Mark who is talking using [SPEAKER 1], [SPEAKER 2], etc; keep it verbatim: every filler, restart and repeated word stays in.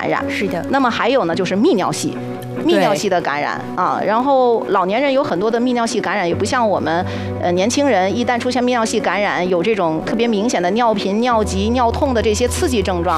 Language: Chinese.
[SPEAKER 1] 感染。
[SPEAKER 2] 是的。
[SPEAKER 1] 那么还有呢，就是泌尿系。泌尿系的感染啊，然后老年人有很多的泌尿系感染，也不像我们呃年轻人，一旦出现泌尿系感染，有这种特别明显的尿频、尿急、尿痛的这些刺激症状。